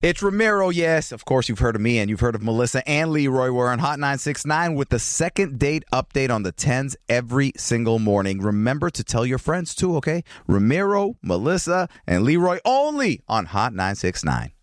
It's Ramiro, yes. Of course, you've heard of me and you've heard of Melissa and Leroy. We're on Hot 969 with the second date update on the 10s every single morning. Remember to tell your friends too, okay? Ramiro, Melissa, and Leroy only on Hot 969.